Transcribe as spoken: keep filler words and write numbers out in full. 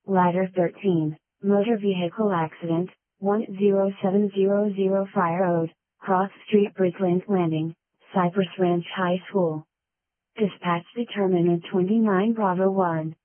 Ladder thirteen, motor vehicle accident, one zero seven zero zero Fire Road, Cross Street Bridgeland Landing, Cypress Ranch High School. Dispatch determinant twenty-nine Bravo one.